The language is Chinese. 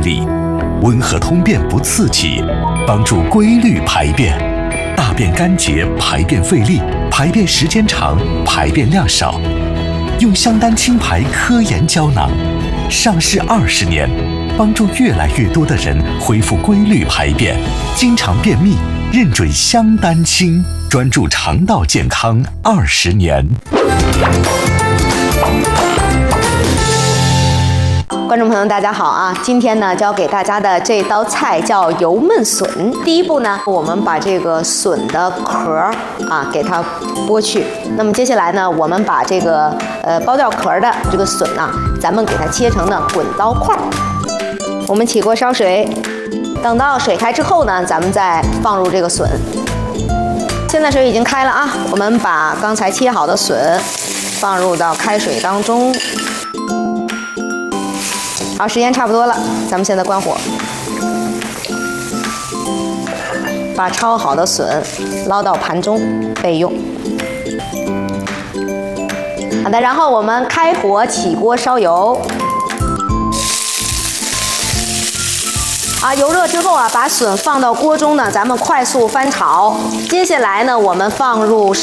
利，温和通便不刺激，帮助规律排便，大便干洁，排便费力，排便时间长，排便量少。用香丹清排科研胶囊，上市20年，帮助越来越多的人恢复规律排便，经常便秘，认准香丹清，专注肠道健康20年。 观众朋友，大家好啊！今天呢，教给大家的这道菜叫油焖笋。第一步呢，我们把这个笋的壳啊给它剥去。那么接下来呢，我们把这个剥掉壳的这个笋呢，咱们给它切成呢滚刀块。我们起锅烧水，等到水开之后呢，咱们再放入这个笋。现在水已经开了啊，我们把刚才切好的笋放入到开水当中。好，时间差不多了，咱们现在关火，把焯好的笋捞到盘中备用。好的，然后我们开火起锅烧油。油热之后啊，把笋放到锅中呢，咱们快速翻炒。接下来呢，我们放入